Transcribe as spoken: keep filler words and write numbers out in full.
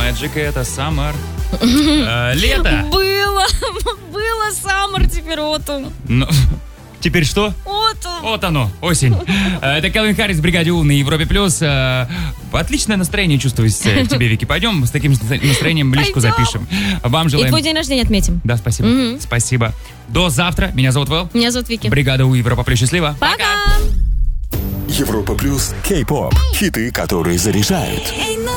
Magic, это Summer. Э, Лето. Было, было Summer, теперь Autumn. Ну, теперь что? Autumn. Вот оно, осень. Э, Это Кэлвин Харрис в «Бригаде У» на Европе+. плюс. Э, Отличное настроение чувствуется к тебе, Вики. Пойдем с таким настроением личку Пойдем. запишем. Вам И желаем... твой день рождения отметим. Да, спасибо. Мгм. Спасибо. До завтра. Меня зовут Вэл. Меня зовут Вики. «Бригада У», Европа+. Счастливо. Пока. Европа плюс, кей-поп, хиты, которые заряжают.